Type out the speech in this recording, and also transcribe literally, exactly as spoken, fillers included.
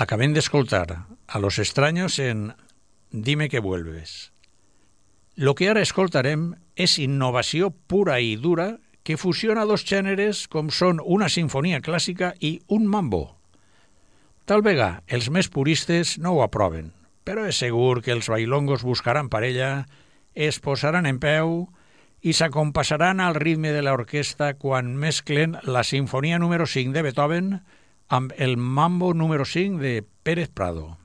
Acabem d'escoltar a Los Extraños en Dime que vuelves. Lo que ara escoltarem és innovació pura i dura que fusiona dos gèneres com són una sinfonia clàssica i un mambo. Tal vegada els més puristes no ho aproven, però és segur que els bailongos buscaran parella, es posaran en peu i s'acompassaran al ritme de l'orquestra quan mesclen la sinfonia número cinc de Beethoven amb el mambo número cinc de Pérez Prado.